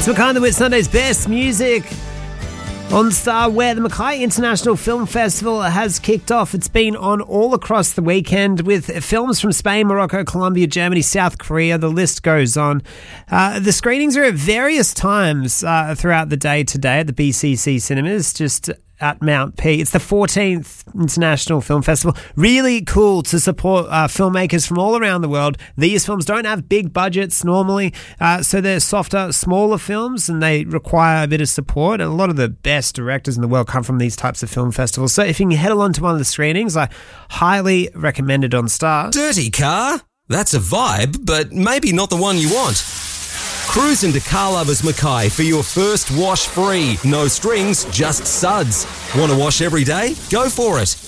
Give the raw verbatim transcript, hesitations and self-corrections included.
McKay with Sunday's best music on Star, where the Mackay International Film Festival has kicked off. It's been on all across the weekend with films from Spain, Morocco, Colombia, Germany, South Korea. The list goes on. Uh, the screenings are at various times uh, throughout the day today at the B C C cinemas, just at Mount P. It's the fourteenth International Film Festival. Really cool to support uh, filmmakers from all around the world. These films don't have big budgets normally, uh, so they're softer, smaller films, and they require a bit of support. And a lot of the best directors in the world come from these types of film festivals. So if you can head along to one of the screenings, I highly recommend it on Star. Dirty car? That's a vibe, but maybe not the one you want. Cruise into Car Lovers Mackay for your first wash free. No strings, just suds. Want to wash every day? Go for it.